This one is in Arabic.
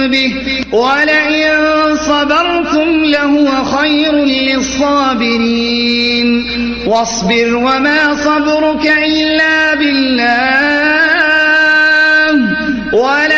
به ولئن صبرتم لهو خير للصابرين واصبر وما صبرك إلا بالله